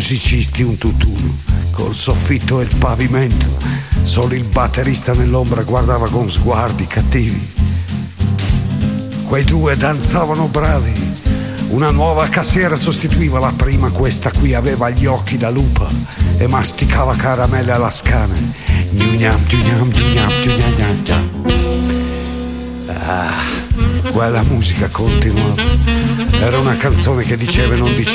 musicisti un tutt'uno, col soffitto e il pavimento. Solo il batterista nell'ombra guardava con sguardi cattivi. Quei due danzavano bravi. Una nuova cassiera sostituiva la prima, questa qui aveva gli occhi da lupa e masticava caramelle alla scana. Quella musica continuava. Era una canzone che diceva e non diceva.